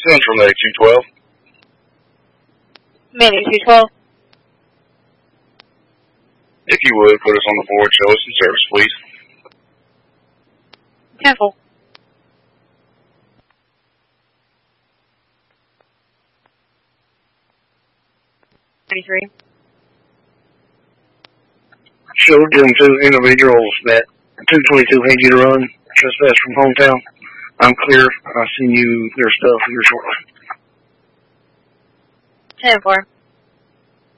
Central Medic 212. Medic 212. If you would, put us on the board, show us some service, please. 10-4. Children, 2 individuals that 222 need you to run. Trespass from hometown. I'm clear. I'll send you their stuff here shortly. 10-4.